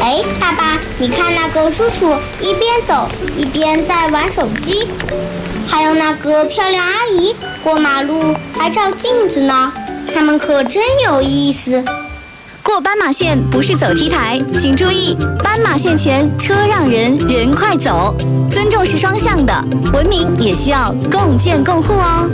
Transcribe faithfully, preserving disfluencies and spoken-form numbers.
哎，爸爸，你看那个叔叔一边走一边在玩手机，还有那个漂亮阿姨过马路还照镜子呢，他们可真有意思。 过斑马线不是走 T 台，请注意，斑马线前车让人，人快走。尊重是双向的，文明也需要共建共护哦。